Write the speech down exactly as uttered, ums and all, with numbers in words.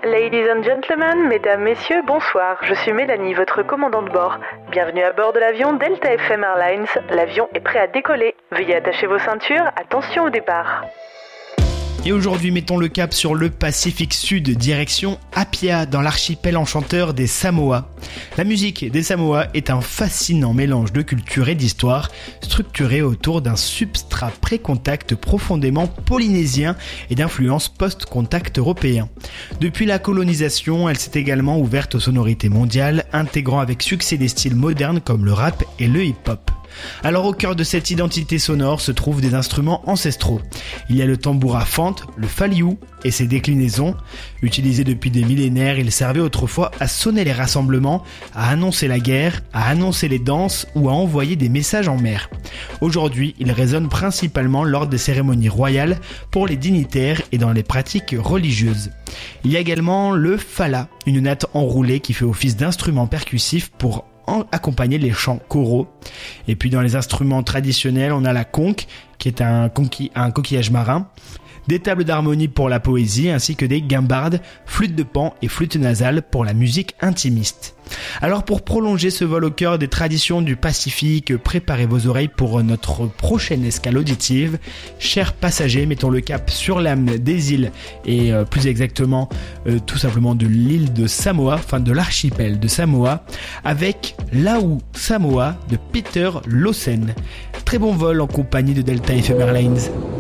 Ladies and gentlemen, mesdames, messieurs, bonsoir. Je suis Mélanie, votre commandant de bord. Bienvenue à bord de l'avion Delta F M Airlines. L'avion est prêt à décoller. Veuillez attacher vos ceintures. Attention au départ. Et aujourd'hui, mettons le cap sur le Pacifique Sud, direction Apia, dans l'archipel enchanteur des Samoa. La musique des Samoa est un fascinant mélange de culture et d'histoire, structuré autour d'un substrat pré-contact profondément polynésien et d'influence post-contact européen. Depuis la colonisation, elle s'est également ouverte aux sonorités mondiales, intégrant avec succès des styles modernes comme le rap et le hip-hop. Alors au cœur de cette identité sonore se trouvent des instruments ancestraux. Il y a le tambour à fente, le faliu et ses déclinaisons. Utilisés depuis des millénaires, ils servaient autrefois à sonner les rassemblements, à annoncer la guerre, à annoncer les danses ou à envoyer des messages en mer. Aujourd'hui, ils résonnent principalement lors des cérémonies royales, pour les dignitaires et dans les pratiques religieuses. Il y a également le fala, une natte enroulée qui fait office d'instrument percussif pour accompagner les chants choraux. Et puis dans les instruments traditionnels, on a la conque, qui est un, conqui- un coquillage marin, des tables d'harmonie pour la poésie, ainsi que des guimbardes, flûtes de pan et flûtes nasales pour la musique intimiste. Alors pour prolonger ce vol au cœur des traditions du Pacifique, préparez vos oreilles pour notre prochaine escale auditive. Chers passagers, mettons le cap sur l'âme des îles et euh, plus exactement euh, tout simplement de l'île de Samoa, enfin de l'archipel de Samoa, avec Lau Samoa de Peter Lawson. Très bon vol en compagnie de Delta F M Airlines.